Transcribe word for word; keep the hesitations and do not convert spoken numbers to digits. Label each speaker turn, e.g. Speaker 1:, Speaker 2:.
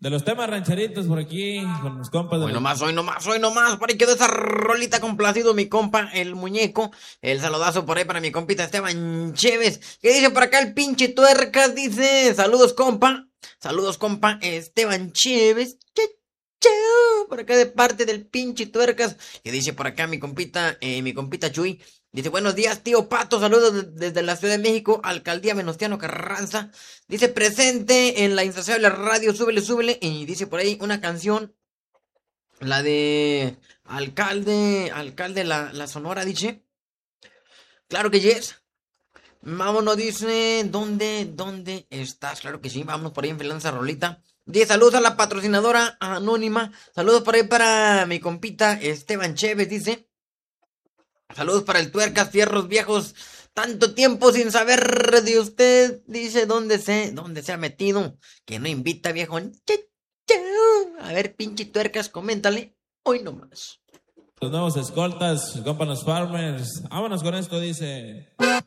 Speaker 1: De los temas rancheritos por aquí, con los compas de
Speaker 2: Hoy
Speaker 1: los...
Speaker 2: nomás, hoy nomás, hoy nomás. Por ahí quedó esa rolita complacido mi compa, el muñeco. El saludazo por ahí para mi compita Esteban Chévez. ¿Qué dice por acá el pinche tuercas? Dice, saludos compa. Saludos compa, Esteban Chévez. Che, che, por acá de parte del pinche tuercas. Que dice por acá mi compita, eh, mi compita Chuy. Dice, buenos días, tío Pato, saludos de- desde la Ciudad de México, Alcaldía Venustiano Carranza. Dice, presente en la insaciable radio, súbele, súbele. Y dice por ahí una canción, la de Alcalde, Alcalde, la, la Sonora, dice. Claro que yes. Vámonos, dice, ¿dónde, dónde estás? Claro que sí, vámonos por ahí en Filanza Rolita. Dice, saludos a la patrocinadora anónima. Saludos por ahí para mi compita Esteban Chévez, dice. Saludos para el tuercas, fierros viejos. Tanto tiempo sin saber de usted. Dice, ¿dónde se, dónde se ha metido? Que no invita, viejo. Che, che. A ver, pinche tuercas, coméntale. Hoy nomás.
Speaker 1: los nuevos escoltas, el compa los farmers. Vámonos con esto, dice...